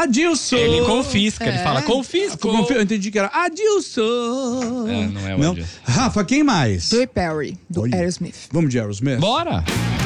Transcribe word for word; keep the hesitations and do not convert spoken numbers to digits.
Adilson. Ele confisca, É. ele fala confisca. Confi- Eu entendi que era Adilson. É, não é o Não? Adilson. Rafa, quem mais? Joy Perry, do Olha. Aerosmith. Vamos de Aerosmith? Bora!